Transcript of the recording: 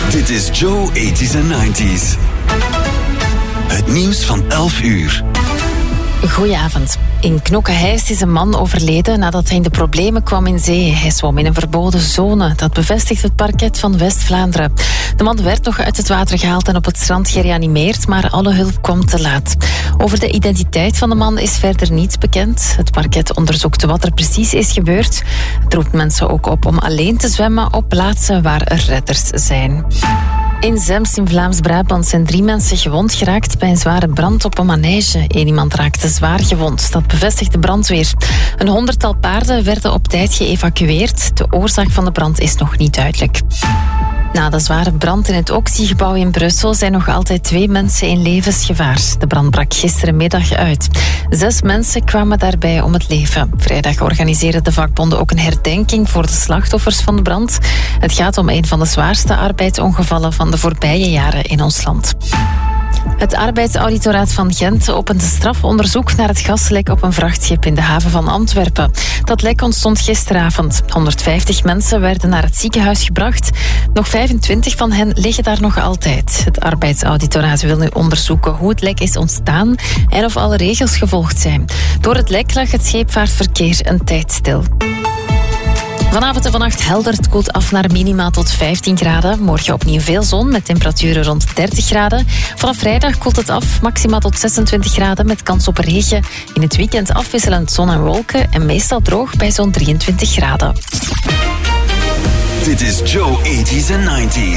Dit is Joe 80s en 90s. Het nieuws van 11 uur. Goedenavond. In Knokke-Heist is een man overleden nadat hij in de problemen kwam in zee. Hij zwom in een verboden zone. Dat bevestigt het parket van West-Vlaanderen. De man werd nog uit het water gehaald en op het strand gereanimeerd, maar alle hulp kwam te laat. Over de identiteit van de man is verder niets bekend. Het parket onderzoekt wat er precies is gebeurd. Het roept mensen ook op om alleen te zwemmen op plaatsen waar er redders zijn. In Zemst in Vlaams-Brabant zijn 3 mensen gewond geraakt bij een zware brand op een manege. 1 iemand raakte zwaar gewond, dat bevestigt de brandweer. Een 100-tal paarden werden op tijd geëvacueerd. De oorzaak van de brand is nog niet duidelijk. Na de zware brand in het Oxy-gebouw in Brussel zijn nog altijd 2 mensen in levensgevaar. De brand brak gisterenmiddag uit. 6 mensen kwamen daarbij om het leven. Vrijdag organiseerden de vakbonden ook een herdenking voor de slachtoffers van de brand. Het gaat om een van de zwaarste arbeidsongevallen van de voorbije jaren in ons land. Het arbeidsauditoraat van Gent opent een strafonderzoek naar het gaslek op een vrachtschip in de haven van Antwerpen. Dat lek ontstond gisteravond. 150 mensen werden naar het ziekenhuis gebracht. Nog 25 van hen liggen daar nog altijd. Het arbeidsauditoraat wil nu onderzoeken hoe het lek is ontstaan en of alle regels gevolgd zijn. Door het lek lag het scheepvaartverkeer een tijd stil. Vanavond en vannacht helder, het koelt af naar minima tot 15 graden. Morgen opnieuw veel zon met temperaturen rond 30 graden. Vanaf vrijdag koelt het af, maxima tot 26 graden met kans op regen. In het weekend afwisselend zon en wolken en meestal droog bij zo'n 23 graden. Dit is Joe 80s en 90s.